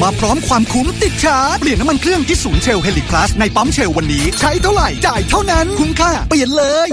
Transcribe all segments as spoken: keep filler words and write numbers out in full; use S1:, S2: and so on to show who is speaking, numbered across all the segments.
S1: ความพร้อมความคุ้มติดชาร์จเปลี่ยนน้ำมันเครื่องที่ศูนย์เชล Helix Plus ในปั๊มเชลวันนี้ใช้เท่าไหร่จ่ายเท่านั้นคุ้มค่าเปลี่ยนเลย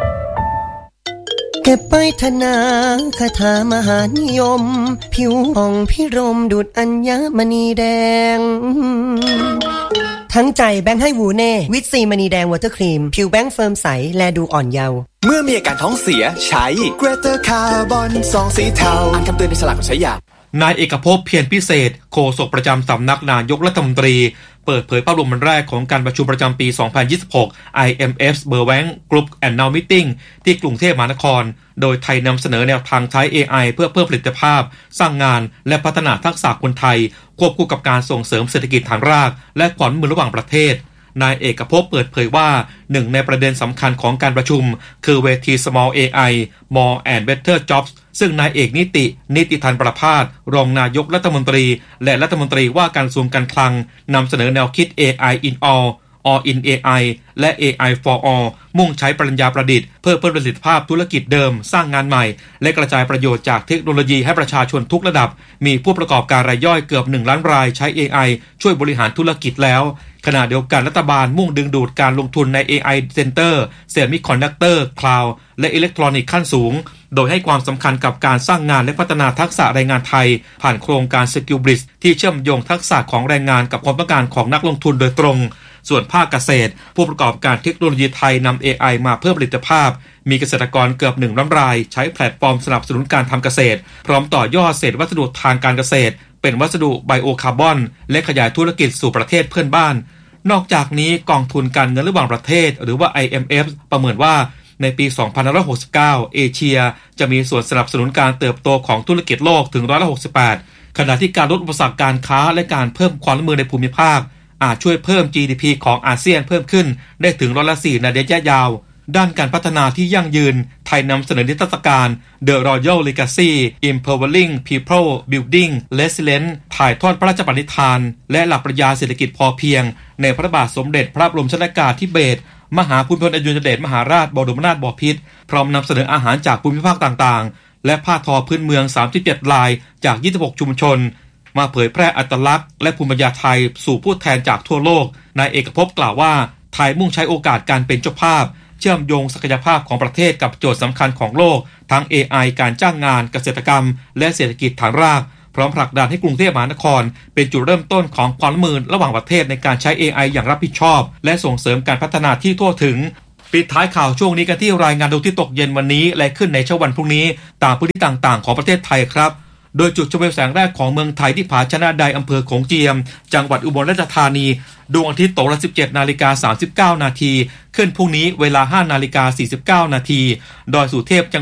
S2: เก็บไปธนาคาถามหานิยมผิวผ่องพิรมดุจอัญมณีแดงทั้งใจแบงค์ให้วูเน่วิตซีมณีแดงวอเตอร์ครีมผิวแบงค์เฟิร์มใสแลดูอ่อนเยาว์
S3: เมื่อมีอาการท้องเสียใช้ Greater Carbon ซองสีเทาอ่านคำเตือนในฉลากก่อนใช้ยาน
S4: ายเอกภพเพียรพิเศษโฆษกประจำสำนักนายกรัฐมนตรีเปิดเผยภาพรวมวันแรกของการประชุมประจำปี สองพันยี่สิบหก ไอ เอ็ม เอฟ Burbank Group Annual Meeting ที่กรุงเทพมหานครโดยไทยนำเสนอแนวทางใช้ เอ ไอ เพื่อเพิ่มผลิตภาพสร้างงานและพัฒนาทักษะคนไทยควบคู่กับการส่งเสริมเศรษฐกิจฐานรากและความร่วมมือระหว่างประเทศนายเอกภพเปิดเผยว่าหนึ่งในประเด็นสำคัญของการประชุมคือเวที Small เอ ไอ More and Better Jobs ซึ่งนายเอกนิตินิติธันประภาสรองนายกรัฐมนตรีและรัฐมนตรีว่าการกระทรวงการคลังนำเสนอแนวคิด เอ ไอ in all all in เอ ไอ และ เอ ไอ for all มุ่งใช้ปรัญญาประดิษฐ์เพื่อเพิ่มประสิทธิภาพธุรกิจเดิมสร้างงานใหม่และกระจายประโยชน์จากเทคโนโลยีให้ประชาชนทุกระดับมีผู้ประกอบการรายย่อยเกือบหนึ่งล้านรายใช้ เอ ไอ ช่วยบริหารธุรกิจแล้วขณะเดียวกันรัฐบาลมุ่งดึงดูดการลงทุนใน เอ ไอ Center Semiconductor Cloud และอิเล็กทรอนิกส์ขั้นสูงโดยให้ความสำคัญกับการสร้างงานและพัฒนาทักษะแรงงานไทยผ่านโครงการ Skill Bridge ที่เชื่อมโยงทักษะของแรงงานกับความต้องการของนักลงทุนโดยตรงส่วนภาคเกษตรผู้ประกอบการเทคโนโลยีไทยนำ เอ ไอ มาเพิ่มผลิตภาพมีเกษตรกรเกือบหนึ่งล้านรายใช้แพลตฟอร์มสนับสนุนการทำเกษตรพร้อมต่อยอดเศษวัสดุทางการเกษตรเป็นวัสดุไบโอคาร์บอนและขยายธุรกิจสู่ประเทศเพื่อนบ้านนอกจากนี้กองทุนการเงินระหว่างประเทศหรือว่า ไอ เอ็ม เอฟ ประเมินว่าในปี สองพันห้าร้อยหกสิบเก้า เอเชียจะมีส่วนสนับสนุนการเติบโตของธุรกิจโลกถึงร้อยละหกสิบแปดขณะที่การลดอุปสรรคการค้าและการเพิ่มความร่วมมือในภูมิภาคอาจช่วยเพิ่ม จี ดี พี ของอาเซียนเพิ่มขึ้นได้ถึงร้อยละสี่ในระยะยาวด้านการพัฒนาที่ยั่งยืนไทยนำเสนอนิทรรศการ The Royal Legacy Empowering People Building Resilience ถ่ายทอดพระราชปณิธานและหลักปรัชญาเศรษฐกิจพอเพียงในพระบาทสมเด็จพระบรมชนกาธิเบศรมหาภูมิพลอดุลยเดชมหาราชบรมนาถบพิตรพร้อมนำเสนออาหารจากภูมิภาคต่างๆและผ้าทอพื้นเมืองสามสิบเจ็ดลายจากยี่สิบหกชุมชนมาเผยแพร่อัตลักษณ์และภูมิปัญญาไทยสู่ผู้แทนจากทั่วโลกนายเอกภพกล่าวว่าไทยมุ่งใช้โอกาสการเป็นเจ้าภาพเชื่อมโยงศักยภาพของประเทศกับโจทย์สำคัญของโลกทั้ง เอ ไอ การจ้างงานเกษตรกรรมและเศรษฐกิจฐานรากพร้อมผลักดันให้กรุงเทพมหานครเป็นจุดเริ่มต้นของความร่วมมือระหว่างประเทศในการใช้ เอ ไอ อย่างรับผิดชอบและส่งเสริมการพัฒนาที่ทั่วถึงปิดท้ายข่าวช่วงนี้กันที่รายงานดวงที่ตกเย็นวันนี้และขึ้นในเช้าวันพรุ่งนี้ตามพื้นที่ต่างๆของประเทศไทยครับโดยจุดชมวิวแสงแรกของเมืองไทยที่ผาชนะไดอำเภอโขงเจียมจังหวัดอุบลราชธานีดวงอาทิตย์ตกละ สิบเจ็ดนาฬิกาสามสิบเก้านาทีขึ้นพรุ่งนี้เวลา ห้านาฬิกาสี่สิบเก้านาทีดอยสุเทพ